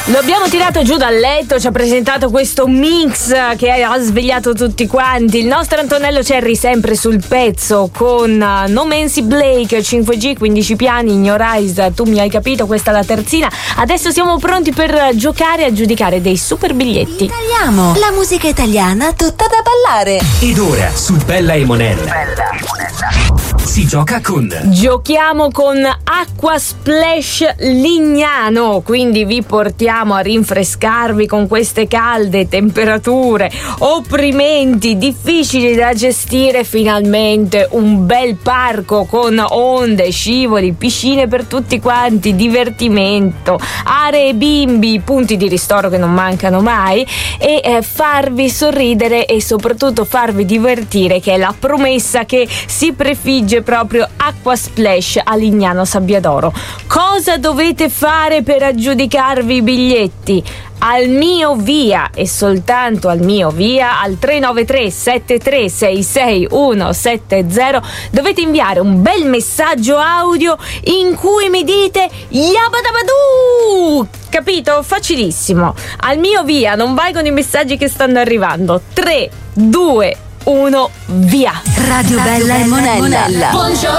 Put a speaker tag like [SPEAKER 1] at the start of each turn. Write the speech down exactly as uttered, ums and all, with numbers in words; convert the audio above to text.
[SPEAKER 1] Lo abbiamo tirato giù dal letto, ci ha presentato questo mix che ha svegliato tutti quanti. Il nostro Antonello Cerri sempre sul pezzo con No Mancy Blake, cinque G, quindici piani, Ignorize, tu mi hai capito, questa è la terzina. Adesso siamo pronti per giocare a giudicare dei super biglietti.
[SPEAKER 2] Italiamo, la musica italiana tutta da ballare.
[SPEAKER 3] Ed ora su Bella e Monella, Bella e Monella si gioca con
[SPEAKER 1] Giochiamo con Acqua Splash Lignano, quindi vi portiamo a rinfrescarvi con queste calde temperature opprimenti, difficili da gestire. Finalmente un bel parco con onde, scivoli, piscine per tutti quanti, divertimento, aree bimbi, punti di ristoro che non mancano mai e eh, farvi sorridere e soprattutto farvi divertire, che è la promessa che si prefigge proprio Acqua Splash a Lignano Sabbiadoro. Cosa dovete fare per aggiudicarvi i biglietti? Al mio via e soltanto al mio via al tre nove tre sette tre sei sei uno sette zero dovete inviare un bel messaggio audio in cui mi dite Yabadabadoo, capito? Facilissimo. Al mio via, non vai con i messaggi che stanno arrivando. Tre, due, uno, via.
[SPEAKER 2] Radio Bella e Monella.
[SPEAKER 4] Buongiorno